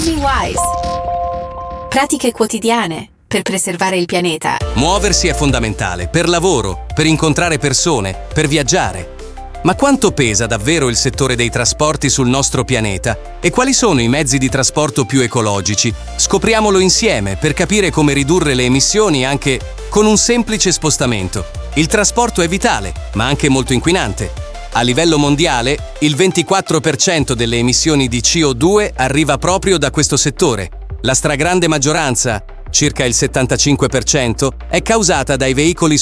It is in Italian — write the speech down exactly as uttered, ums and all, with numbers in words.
EasyWise. Pratiche quotidiane per preservare il pianeta. Muoversi è fondamentale per lavoro, per incontrare persone, per viaggiare. Ma quanto pesa davvero il settore dei trasporti sul nostro pianeta e quali sono i mezzi di trasporto più ecologici? Scopriamolo insieme per capire come ridurre le emissioni anche con un semplice spostamento. Il trasporto è vitale, ma anche molto inquinante. A livello mondiale, il ventiquattro per cento delle emissioni di C O due arriva proprio da questo settore. La stragrande maggioranza, circa il settantacinque per cento, è causata dai veicoli